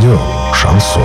Радио «Шансон».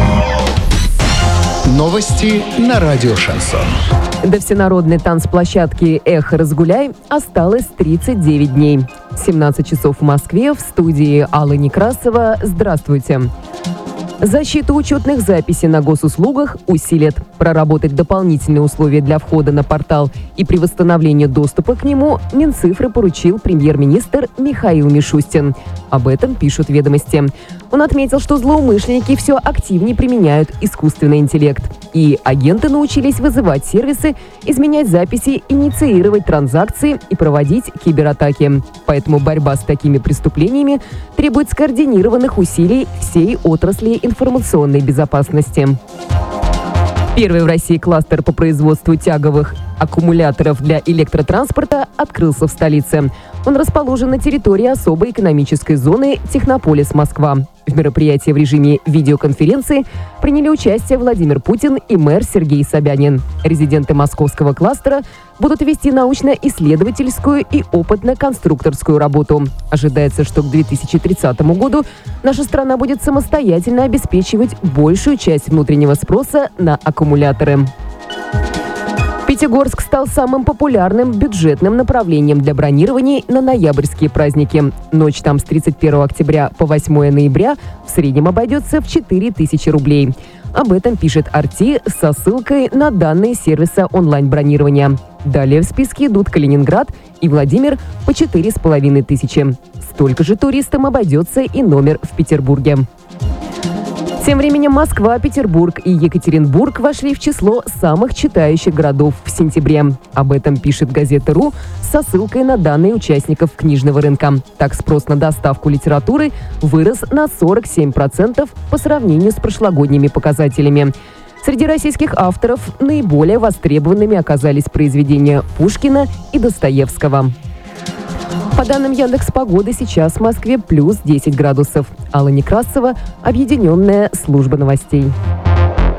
Новости на радио «Шансон». До всенародной танцплощадки «Эхо Разгуляй» осталось 39 дней. 17 часов в Москве, в студии Алла Некрасова. Здравствуйте. Защиту учетных записей на госуслугах усилят. Проработать дополнительные условия для входа на портал и при восстановлении доступа к нему Минцифры поручил премьер-министр Михаил Мишустин. Об этом пишут «Ведомости». Он отметил, что злоумышленники все активнее применяют искусственный интеллект. И агенты научились вызывать сервисы, изменять записи, инициировать транзакции и проводить кибератаки. Поэтому борьба с такими преступлениями требует скоординированных усилий всей отрасли информационной безопасности. Первый в России кластер по производству тяговых аккумуляторов для электротранспорта открылся в столице. Он расположен на территории особой экономической зоны Технополис, Москва. В мероприятии в режиме видеоконференции приняли участие Владимир Путин и мэр Сергей Собянин. Резиденты московского кластера будут вести научно-исследовательскую и опытно-конструкторскую работу. Ожидается, что к 2030 году наша страна будет самостоятельно обеспечивать большую часть внутреннего спроса на аккумуляторы. Пятигорск стал самым популярным бюджетным направлением для бронирований на ноябрьские праздники. Ночь там с 31 октября по 8 ноября в среднем обойдется в 4000 рублей. Об этом пишет Арти со ссылкой на данные сервиса онлайн-бронирования. Далее в списке идут Калининград и Владимир по 4500. Столько же туристам обойдется и номер в Петербурге. Тем временем Москва, Петербург и Екатеринбург вошли в число самых читающих городов в сентябре. Об этом пишет газета «Ру» со ссылкой на данные участников книжного рынка. Так, спрос на доставку литературы вырос на 47% по сравнению с прошлогодними показателями. Среди российских авторов наиболее востребованными оказались произведения Пушкина и Достоевского. По данным Яндекс.Погоды, сейчас в Москве плюс 10 градусов. Алла Некрасова, Объединенная служба новостей.